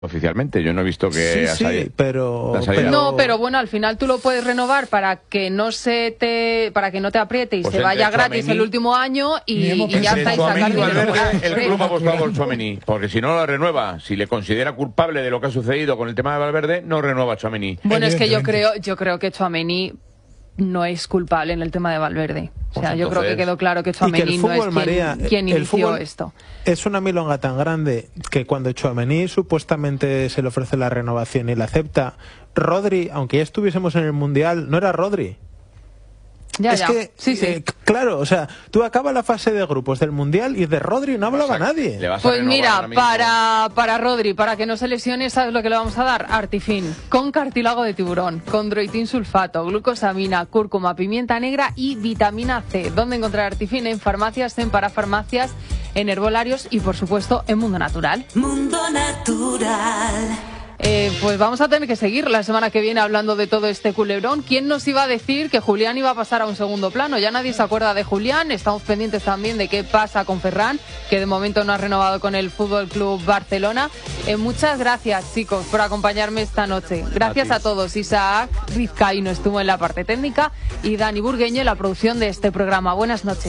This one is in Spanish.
Oficialmente, yo no he visto que sí, pero no, pero bueno, al final tú lo puedes renovar para que no te apriete y pues se vaya gratis Tchouaméni, el último año y ya estáis sacando dinero. El club ha apostado por Tchouaméni, porque si no lo renueva, si le considera culpable de lo que ha sucedido con el tema de Valverde, no renueva a Tchouaméni. Bueno, es que yo creo que Tchouaméni no es culpable en el tema de Valverde. O sea, yo creo que quedó claro que Tchouaméni no es quien inició esto. Es una milonga tan grande que cuando Tchouaméni supuestamente se le ofrece la renovación y la acepta, Rodri, aunque ya estuviésemos en el Mundial, no era Rodri. Sí. Claro, o sea, tú acabas la fase de grupos del Mundial y de Rodri no hablaba nadie. Pues mira, para Rodri, para que no se lesione, ¿sabes lo que le vamos a dar? Artifin, con cartílago de tiburón, condroitin sulfato, glucosamina, cúrcuma, pimienta negra y vitamina C. ¿Dónde encontrar Artifin? En farmacias, en parafarmacias, en herbolarios y, por supuesto, en Mundo Natural. Mundo Natural. Pues vamos a tener que seguir la semana que viene hablando de todo este culebrón. ¿Quién nos iba a decir que Julián iba a pasar a un segundo plano? Ya nadie se acuerda de Julián. Estamos pendientes también de qué pasa con Ferran, que de momento no ha renovado con el Fútbol Club Barcelona. Muchas gracias, chicos, por acompañarme esta noche. Gracias a todos. Isaac Rizcaíno estuvo en la parte técnica y Dani Burgueño en la producción de este programa. Buenas noches.